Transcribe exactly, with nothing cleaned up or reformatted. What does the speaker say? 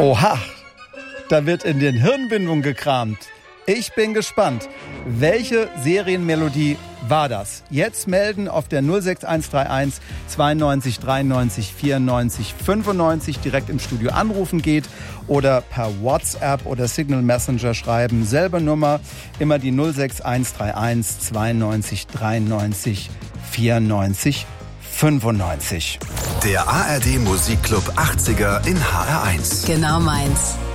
Oha, da wird in den Hirnbindungen gekramt. Ich bin gespannt. Welche Serienmelodie war das? Jetzt melden auf der null sechs eins drei eins zweiundneunzig dreiundneunzig vierundneunzig fünfundneunzig, direkt im Studio anrufen geht oder per WhatsApp oder Signal Messenger schreiben. Selbe Nummer, immer die null sechs eins drei eins zweiundneunzig dreiundneunzig vierundneunzig fünfundneunzig. Der A R D Musikclub achtziger in H R eins. Genau meins.